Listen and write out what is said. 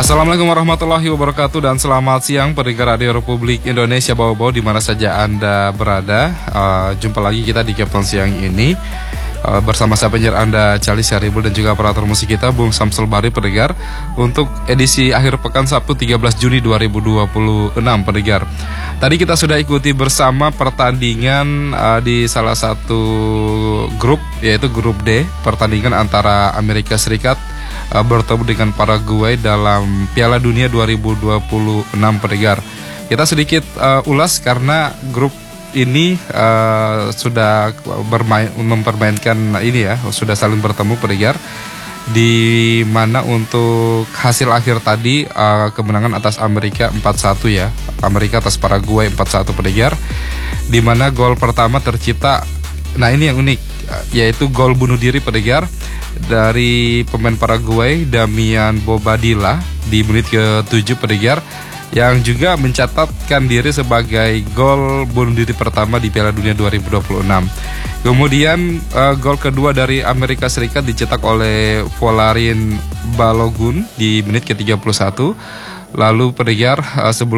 Assalamualaikum warahmatullahi wabarakatuh dan selamat siang pendengar Radio Republik Indonesia Bau-Bau di mana saja Anda berada. Jumpa lagi kita di Captain Siang ini bersama saya penyiar Anda Charlie Syaribul dan juga operator musik kita Bung Samsul Bari pendengar untuk edisi akhir pekan Sabtu 13 Juni 2026 pendengar. Tadi kita sudah ikuti bersama pertandingan di salah satu grup yaitu grup D, pertandingan antara Amerika Serikat bertemu dengan Paraguay dalam Piala Dunia 2026 pendengar. Kita sedikit ulas karena grup ini sudah mempermainkan ini ya, sudah saling bertemu pendengar, di mana untuk hasil akhir tadi kemenangan atas Amerika 4-1 ya, Amerika atas Paraguay 4-1 pendengar, di mana gol pertama tercipta, nah ini yang unik, yaitu gol bunuh diri pendengar dari pemain Paraguay Damian Bobadilla di menit ke-7 pendengar, yang juga mencatatkan diri sebagai gol bunuh diri pertama di Piala Dunia 2026. Kemudian gol kedua dari Amerika Serikat dicetak oleh Volarin Balogun di menit ke-31. Lalu pendengar sebelum